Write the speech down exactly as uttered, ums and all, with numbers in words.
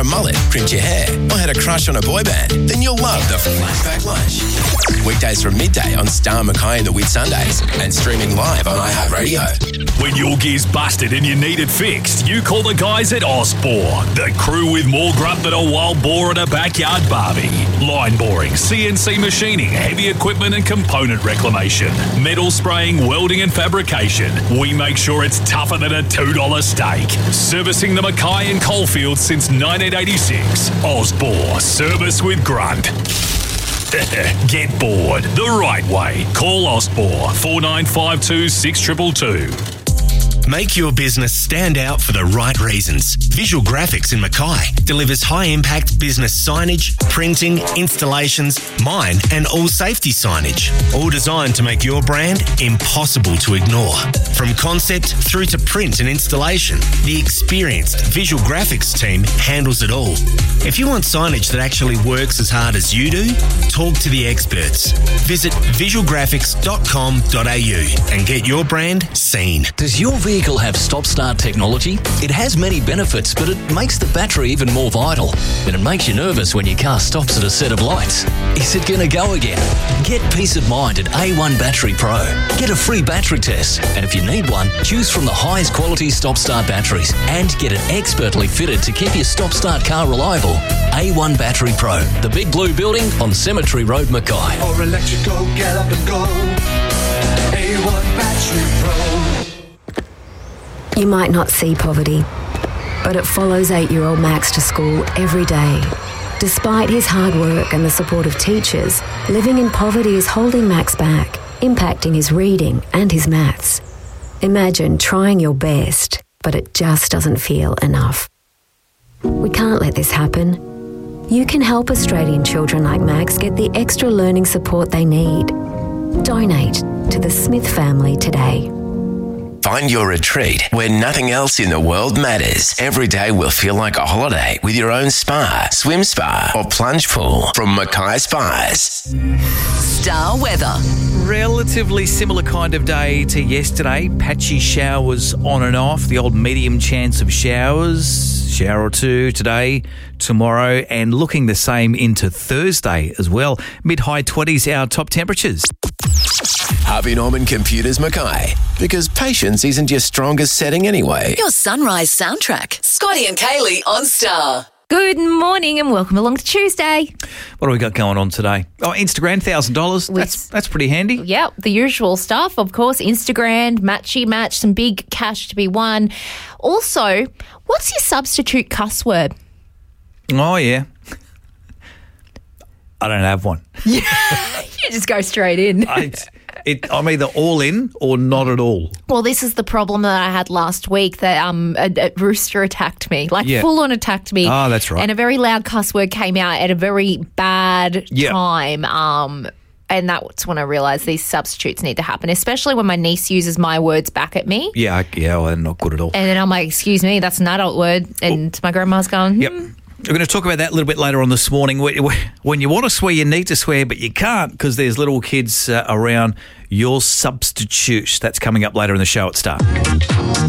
a mullet, crimped your hair, or had a crush on a boy band, then you'll love the Flashback Lunch. Weekdays from midday on Star Mackay and the Whitsundays, and streaming live on iHeartRadio. When your gear's busted and you need it fixed, you call the guys at Osbor, the crew with more grunt than a wild boar at a backyard barbie. Line boring, C N C machining, heavy equipment and component reclamation, metal spraying, welding and fabrication. We make sure it's tougher than a two dollar steak. Servicing the Mackay and Coalfield since nineteen eighty-six. Osbor, service with grunt. Get bored the right way. Call Osbor four nine five two six two two two. Make your business stand out for the right reasons. Visual Graphics in Mackay delivers high-impact business signage, printing, installations, mine and all safety signage. All designed to make your brand impossible to ignore. From concept through to print and installation, the experienced Visual Graphics team handles it all. If you want signage that actually works as hard as you do, talk to the experts. Visit visual graphics dot com dot a u and get your brand seen. Does your vehicle have stop-start technology? It has many benefits, but it makes the battery even more vital. And it makes you nervous when your car stops at a set of lights. Is it going to go again? Get peace of mind at A one Battery Pro. Get a free battery test. And if you need one, choose from the highest quality stop-start batteries and get it expertly fitted to keep your stop-start car reliable. A one Battery Pro, the big blue building on Cemetery Road, Mackay. Or electrical, get up and go. A one Battery Pro. You might not see poverty, but it follows eight-year-old Max to school every day. Despite his hard work and the support of teachers, living in poverty is holding Max back, impacting his reading and his maths. Imagine trying your best, but it just doesn't feel enough. We can't let this happen. You can help Australian children like Max get the extra learning support they need. Donate to the Smith family today. Find your retreat where nothing else in the world matters. Every day will feel like a holiday with your own spa, swim spa or plunge pool from Mackay Spas. Star weather. Relatively similar kind of day to yesterday. Patchy showers on and off. The old medium chance of showers. Shower or two today, tomorrow, and looking the same into Thursday as well. Mid-high twenties, our top temperatures. Harvey Norman Computers Mackay. Because patience isn't your strongest setting anyway. Your sunrise soundtrack. Scotty and Kaylee on Star. Good morning and welcome along to Tuesday. What do we got going on today? Oh, Instagram, one thousand dollars. That's that's pretty handy. Yep, the usual stuff, of course. Instagram, matchy match, some big cash to be won. Also, what's your substitute cuss word? Oh, yeah. I don't have one. You just go straight in. I, it, I'm either all in or not at all. Well, this is the problem that I had last week, that um, a, a rooster attacked me, like Yeah. full on attacked me. Oh, that's right. And a very loud cuss word came out at a very bad Yeah. time. Um, and that's when I realised these substitutes need to happen, especially when my niece uses my words back at me. Yeah, I- yeah, well, they're not good at all. And then I'm like, excuse me, that's an adult word. And my grandma's going, hmm. Yep. We're going to talk about that a little bit later on this morning. When you want to swear, you need to swear, but you can't because there's little kids uh, around. Your substitute. That's coming up later in the show at Star.